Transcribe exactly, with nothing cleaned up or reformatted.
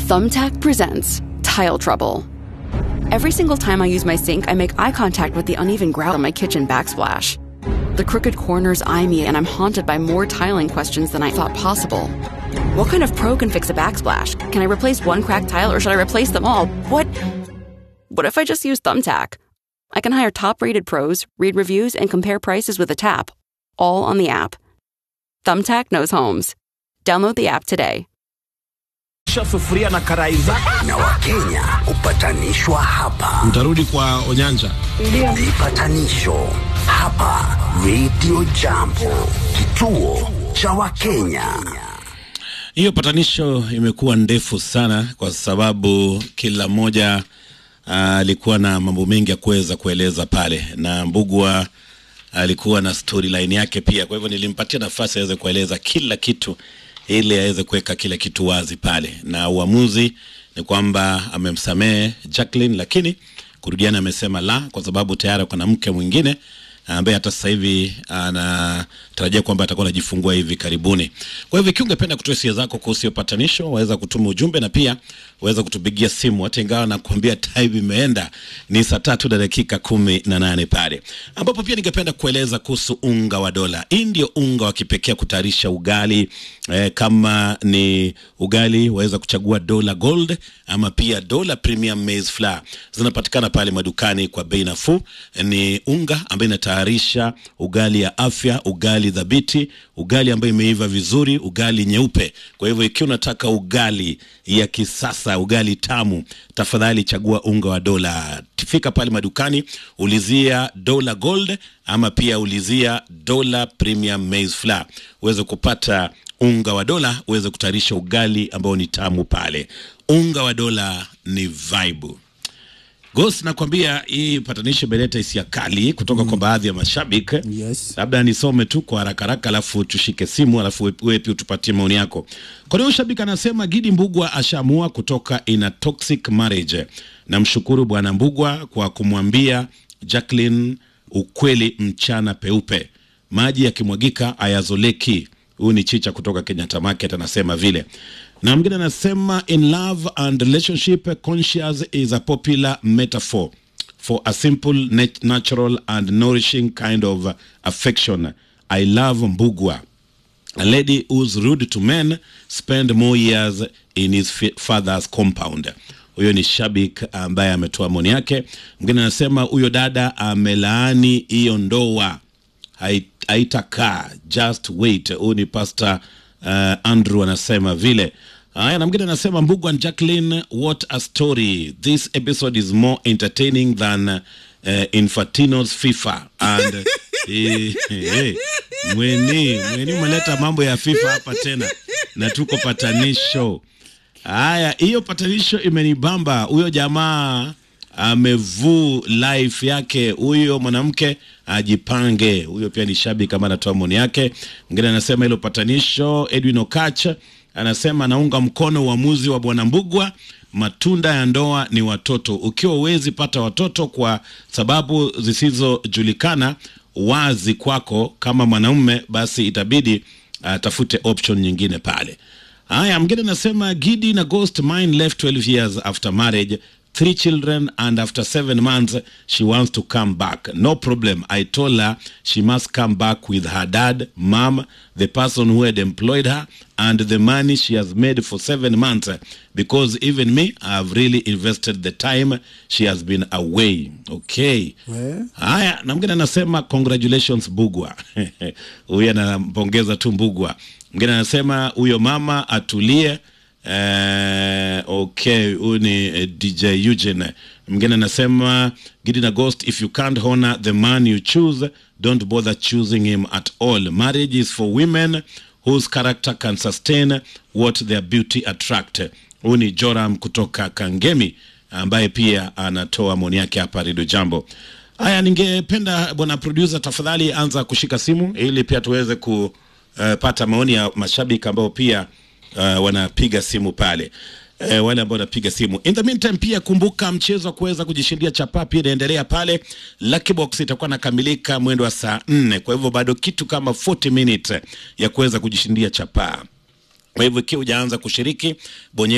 Thumbtack presents Tile Trouble. Every single time I use my sink, I make eye contact with the uneven grout on my kitchen backsplash. The crooked corners eye me, and I'm haunted by more tiling questions than I thought possible. What kind of pro can fix a backsplash? Can I replace one cracked tile, or should I replace them all? What? What if I just use Thumbtack? I can hire top-rated pros, read reviews, and compare prices with a tap, all on the app. Thumbtack knows homes. Download the app today. Sufuria na karai zako na Wakenya upatanishwa hapa. Mtarudi kwa Onyanja. Ndio. Upatanisho hapa Radio Jambo, kituo cha Wakenya. Hiyo patanisho imekuwa ndefu sana kwa sababu kila moja alikuwa uh, na mambo mengi ya kuweza kueleza pale, na Mbugua alikuwa na storyline yake pia. Kwa hivyo nilimpatia nafasi aweze kueleza kila kitu ili aweze kuweka kila kitu wazi pale, na uamuzi ni kwamba amemsamehe Jacqueline, lakini kurudiana amesema la, kwa sababu tayari kuna mke mwingine ambaye hata sasa hivi anatarajia kwamba atakuwa anajifungua hivi karibuni. Kwa hivyo ikiwa ungependa kutoa hisia zako kuhusu upatanisho, waweza kutuma ujumbe, na pia waweza kutupigia simu. Hata ingawa nakwambia time imeenda, ni saa tatu na dakika kumi na nane pale, ambapo pia ningependa kueleza kuhusu unga wa dola. Hii ndio unga wa kipekee kutayarisha ugali. Eh, kama ni ugali waweza kuchagua Dola Gold ama pia Dola Premium Maize Flour. Zinapatikana pale madukani kwa bei nafuu. Ni unga ambaye inatayarisha ugali ya afya, ugali dhabiti, ugali ambaye imeiva vizuri, ugali nyeupe. Kwa hivyo ikiwa unataka ugali ya kisasa, ugali tamu, tafadhali chagua unga wa Dola. Fika pale madukani, ulizia Dola Gold ama pia ulizia Dola Premium Maize Flour, uweze kupata unga wa Dola, uweze kutayarisha ugali ambao ni tamu pale. Unga wa Dola ni vibe. Ghost, nakwambia hii patanisho beleta hisia kali kutoka mm. kwa baadhi ya mashabiki. Yes. Labda nisome tu kwa haraka haraka alafu tushike simu, alafu wewe pia utupatie maoni yako. Kwa hiyo shabiki anasema Gidi Mbugua ashamua kutoka in a toxic marriage. Namshukuru bwana Mbugua kwa kumwambia Jacqueline ukweli mchana peupe. Maji yakimwagika ayazoleki. Huyu ni Chicha kutoka Kenyatta Market anasema vile. Na mwingine anasema in love and relationship, conscious is a popular metaphor for a simple, natural and nourishing kind of affection. I love Mbugua. A lady who's rude to men spend more years in his father's compound. Huyo ni shabik ambaye ametoa maoni yake. Mwingine anasema huyo dada amelaani hiyo ndoa. Haitakaa, just wait. Huyu ni Pastor uh, Andrew anasema vile. Haya, na mwingine anasema Mbugua and Jacqueline, what a story. This episode is more entertaining than uh, Infantino's FIFA. And eh, eh, mweni, mweni umeleta mambo ya FIFA hapa tena, na tuko patanisho. Haya, hiyo patanisho imenibamba. Huyo jamaa amevu life yake, huyo mwanamke ajipange. Huyo pia ni shabiki kama anatoa maoni yake. Mwingine anasema hilo patanisho. Edwin Okach anasema naunga mkono uamuzi wa bwana Mbugua. Matunda ya ndoa ni watoto. Ukiwa uwezi pata watoto kwa sababu zisizojulikana wazi kwako kama mwanaume, basi itabidi uh, tafute option nyingine pale. Haya, mwingine anasema Gidi na Ghost, mine left twelve years after marriage, three children, and after seven months she wants to come back. No problem. I told her she must come back with her dad, mom, the person who had employed her, and the money she has made for seven months, because even me, I've really invested the time she has been away. Okay. Haya, na mwingine anasema congratulations Mbugua. Huyu anampongeza tu Mbugua. Mwingine anasema huyo mama atulie. Uh, okay, uni uh, D J Eugene. Mwingine anasema Gidi na Ghost, if you can't honor the man you choose, don't bother choosing him at all. Marriage is for women whose character can sustain what their beauty attract. Uni Joram kutoka Kangemi ambaye pia anatoa maoni yake hapa Radio Jambo. Haya, ningependa bwana producer tafadhali anza kushika simu ili pia tuweze kupata uh, maoni ya mashabiki ambao pia Uh, wanapiga simu pale. Uh, wale ambao wanapiga simu. In the meantime pia kumbuka mchezo kuweza kujishindia chapa pia inaendelea pale. Lucky Box itakuwa nakamilika mwendo wa saa nne. Kwa hivyo bado kitu kama forty minutes ya kuweza kujishindia chapa. Kwa hivyo ikiwa hujaanza kushiriki, bonyeza